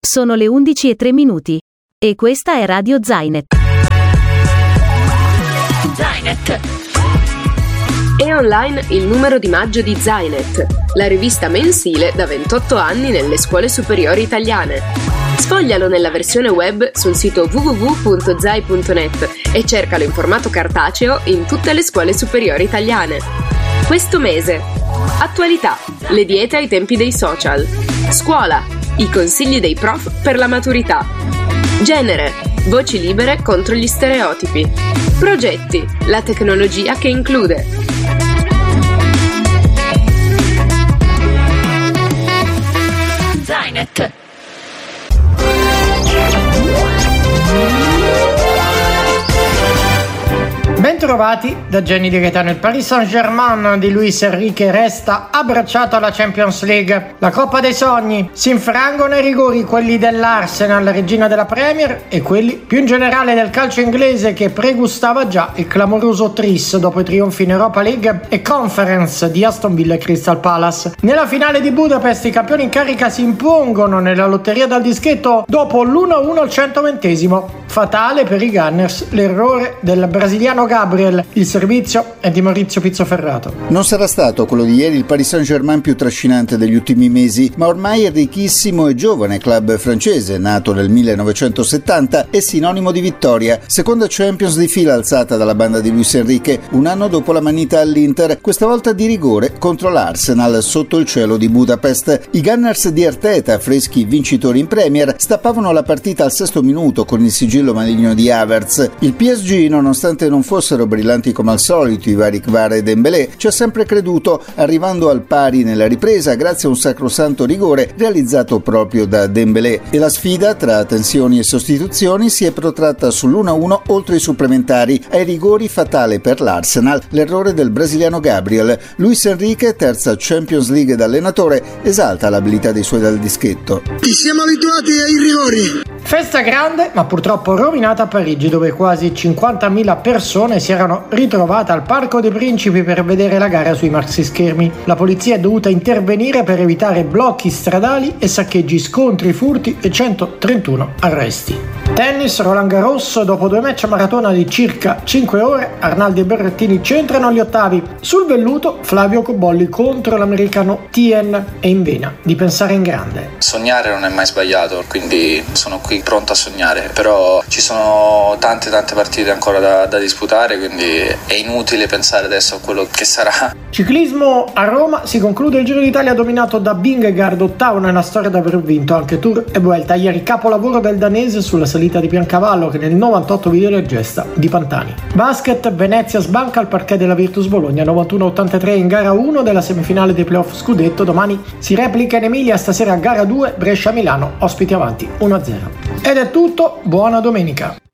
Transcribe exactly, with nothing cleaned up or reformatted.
Sono le undici e tre minuti. E questa è Radio Zainet. Zainet. È online il numero di maggio di Zainet, la rivista mensile da ventotto anni nelle scuole superiori italiane. Sfoglialo nella versione web sul sito w w w punto zai punto net e cercalo in formato cartaceo in tutte le scuole superiori italiane. Questo mese: attualità, le diete ai tempi dei social. Scuola, i consigli dei prof per la maturità. Genere, voci libere contro gli stereotipi. Progetti, la tecnologia che include. Zainet. Bentrovati da Gianni Di Gaetano. Il Paris Saint-Germain di Luis Enrique resta abbracciato alla Champions League. La Coppa dei Sogni. Si infrangono i rigori, quelli dell'Arsenal, regina della Premier, e quelli più in generale del calcio inglese, che pregustava già il clamoroso tris dopo i trionfi in Europa League e Conference di Aston Villa e Crystal Palace. Nella finale di Budapest i campioni in carica si impongono nella lotteria dal dischetto dopo l'uno a uno al centoventesimo. Fatale per i Gunners l'errore del brasiliano Gabriel. Il servizio è di Maurizio Pizzoferrato. Non sarà stato quello di ieri il Paris Saint-Germain più trascinante degli ultimi mesi, ma ormai il ricchissimo e giovane club francese, nato nel millenovecentosettanta, è sinonimo di vittoria. Seconda Champions di fila alzata dalla banda di Luis Enrique, un anno dopo la manita all'Inter, questa volta di rigore contro l'Arsenal sotto il cielo di Budapest. I Gunners di Arteta, freschi vincitori in Premier, stappavano la partita al sesto minuto con il sigillo maligno di Havertz. Il P S G, nonostante non fossero brillanti come al solito i vari Kvara e Dembélé, ci ha sempre creduto, arrivando al pari nella ripresa grazie a un sacrosanto rigore realizzato proprio da Dembélé, e la sfida tra tensioni e sostituzioni si è protratta sull'uno a uno oltre i supplementari. Ai rigori fatale per l'Arsenal l'errore del brasiliano Gabriel. Luis Enrique, terza Champions League da allenatore, esalta l'abilità dei suoi dal dischetto. Ci siamo abituati ai rigori. Festa grande, ma purtroppo rovinata a Parigi, dove quasi cinquantamila persone si erano ritrovate al Parco dei Principi per vedere la gara sui maxischermi. La polizia è dovuta intervenire per evitare blocchi stradali e saccheggi, scontri, furti e centotrentuno arresti. Tennis, Roland Garros. Dopo due match a maratona di circa cinque ore, Arnaldi e Berrettini centrano agli ottavi. Sul velluto, Flavio Cobolli contro l'americano Tien, e in vena di pensare in grande. Sognare non è mai sbagliato, quindi sono qui pronto a sognare, però ci sono tante tante partite ancora da, da disputare, quindi è inutile pensare adesso a quello che sarà. Ciclismo a Roma. Si conclude il Giro d'Italia dominato da Vingegaard, ottavo nella storia d'aver vinto anche Tour e Vuelta. Ieri capolavoro del danese sulla salita di Piancavallo, che nel novantotto vide la gesta di Pantani. Basket, Venezia sbanca al parquet della Virtus Bologna novantuno a ottantatré in gara uno della semifinale dei playoff scudetto. Domani si replica in Emilia, stasera gara due Brescia-Milano, ospiti avanti uno a zero. Ed è tutto, buona domenica.